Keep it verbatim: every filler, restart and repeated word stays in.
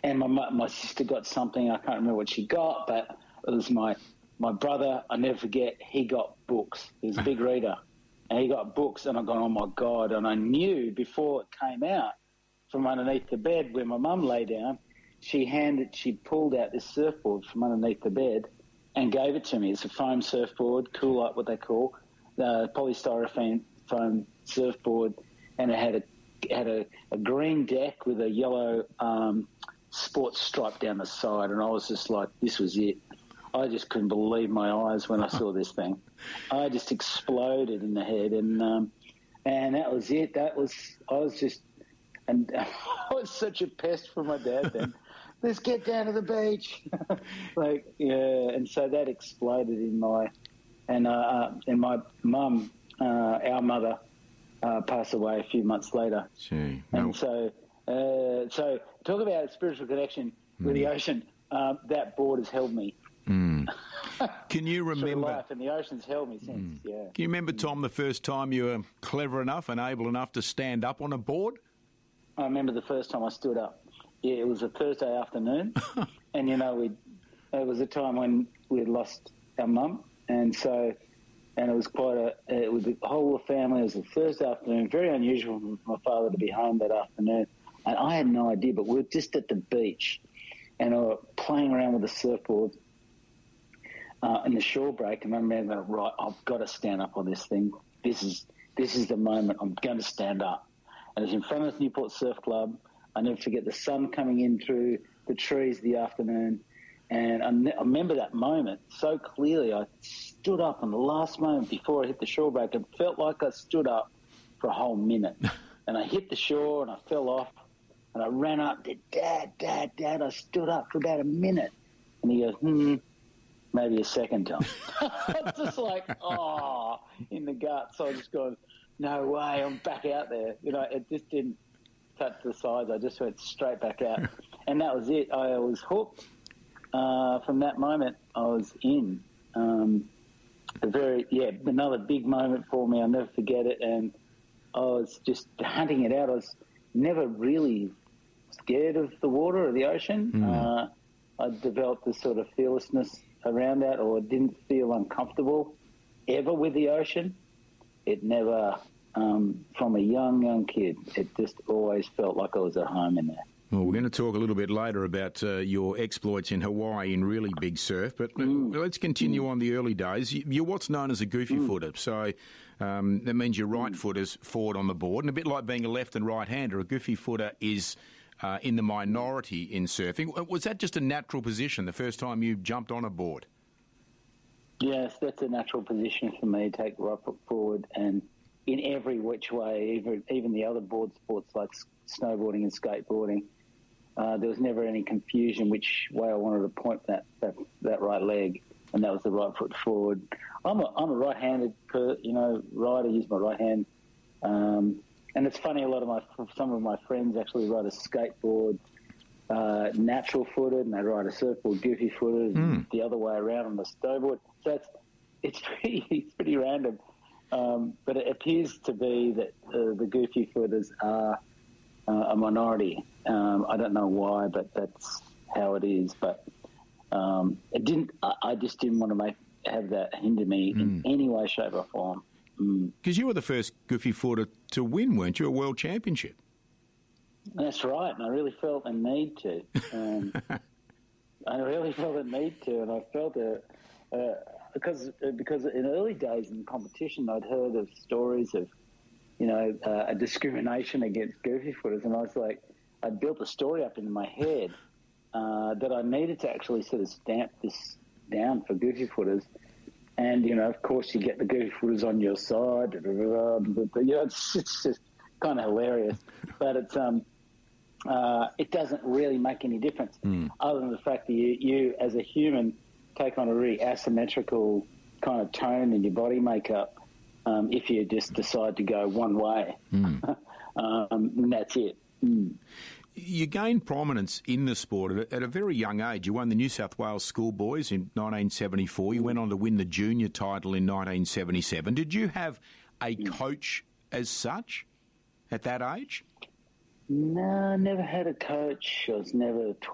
and my my sister got something. I can't remember what she got, but it was my my brother. I never forget. He got books. He was a big reader, and he got books. And I gone, oh my God! And I knew before it came out from underneath the bed where my mum lay down. She handed, she pulled out this surfboard from underneath the bed and gave it to me. It's a foam surfboard, Cool Up, what they call the polystyrene foam surfboard, and it had a had a, a green deck with a yellow um, sports stripe down the side, and I was just like, this was it. I just couldn't believe my eyes when I saw this thing. I just exploded in the head, and um, and that was it. That was I was just, and I was such a pest for my dad then. Let's get down to the beach, like yeah. And so that exploded in my, and uh, and my mum, uh, our mother, uh, passed away a few months later. Gee, and no. so, uh, so talk about a spiritual connection with Mm. the ocean. Um, that board has held me. Mm. Can you Through remember? life, and the ocean's held me since. Mm. Yeah. Can you remember, Tom, the first time you were clever enough and able enough to stand up on a board? I remember the first time I stood up. Yeah, it was a Thursday afternoon, and you know, we it was a time when we had lost our mum, and so, and it was quite a. It was the whole family. It was a Thursday afternoon, very unusual for my father to be home that afternoon, and I had no idea. But we were just at the beach, and I was playing around with the surfboard uh, in the shore break, and I remember, right, I've got to stand up on this thing. This is this is the moment. I'm going to stand up, and it was in front of the Newport Surf Club. I never forget the sun coming in through the trees the afternoon, and I, ne- I remember that moment so clearly. I stood up in the last moment before I hit the shore break and felt like I stood up for a whole minute. And I hit the shore and I fell off, and I ran up to Dad, Dad, Dad. I stood up for about a minute, and he goes, hmm, maybe a second time. I was just like, oh, in the gut. So I just going, no way, I'm back out there. You know, it just didn't touch the sides. I just went straight back out, and that was it. I was hooked. Uh, from that moment, I was in. Um, a very yeah, another big moment for me. I'll never forget it, and I was just hunting it out. I was never really scared of the water or the ocean. Mm. Uh, I developed this sort of fearlessness around that, or didn't feel uncomfortable ever with the ocean. It never. Um, from a young, young kid, it just always felt like I was at home in there. Well, we're going to talk a little bit later about uh, your exploits in Hawaii in really big surf, but mm. let's continue mm. on the early days. You're what's known as a goofy mm. footer, so um, that means your right mm. foot is forward on the board, and a bit like being a left and right-hander, a goofy footer is uh, in the minority in surfing. Was that just a natural position the first time you jumped on a board? Yes, that's a natural position for me, take the right foot forward, and in every which way, even, even the other board sports like snowboarding and skateboarding, uh, there was never any confusion which way I wanted to point that, that, that right leg, and that was the right foot forward. I'm a, I'm a right-handed, per, you know, rider. I use my right hand, um, and it's funny. A lot of my some of my friends actually ride a skateboard uh, natural-footed, and they ride a surfboard goofy-footed, mm. and the other way around on the snowboard. So it's it's pretty it's pretty random. Um, but it appears to be that uh, the goofy footers are uh, a minority. Um, I don't know why, but that's how it is. But um, it didn't. I, I just didn't want to make have that hinder me mm. in any way, shape, or form. Because mm. you were the first goofy footer to win, weren't you? A world championship. That's right, and I really felt a need to. Um, I really felt a need to, and I felt a. Uh, Because because in early days in competition, I'd heard of stories of, you know, uh, a discrimination against goofy footers, and I was like, I built a story up in my head uh, that I needed to actually sort of stamp this down for goofy footers, and you know, of course, you get the goofy footers on your side, you know, it's, it's just kind of hilarious, but it's um, uh, it doesn't really make any difference mm. other than the fact that you, you as a human take on a really asymmetrical kind of tone in your body makeup um, if you just decide to go one way. Mm. um, and that's it. Mm. You gained prominence in the sport at a, at a very young age. You won the New South Wales Schoolboys in nineteen seventy-four. You went on to win the junior title in nineteen seventy-seven. Did you have a mm. coach as such at that age? No, I never had a coach. I was never